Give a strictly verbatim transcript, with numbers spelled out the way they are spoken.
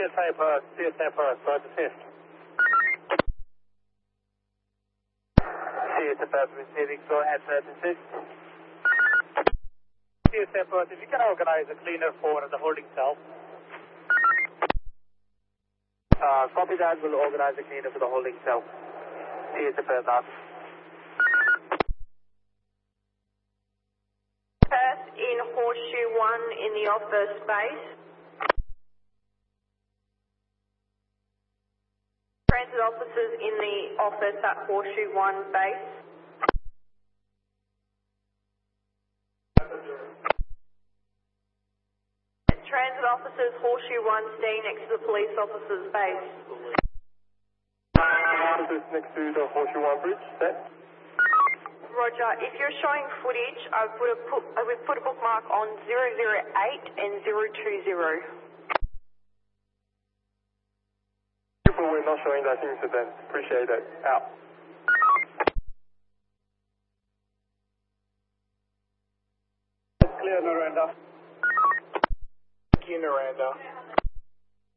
S A per, C S A per, start assist. C S A per receiving, go ahead, start assist. C S A per, if you can organize a cleaner for the holding cell. Uh, copy that, we'll organize a cleaner for the holding cell. C S A per, that. Perth in Horseshoe one in the office space. Transit officers in the office at Horseshoe one base. Transit officers Horseshoe one staying next to the police officers base. Officers next to the Horseshoe one bridge, set. Roger, if you're showing footage, I would have put, I would put a bookmark on zero zero eight and zero two zero. People, we're not showing that incident. Appreciate it. Out. Clear, Narendra. Thank you, Narendra.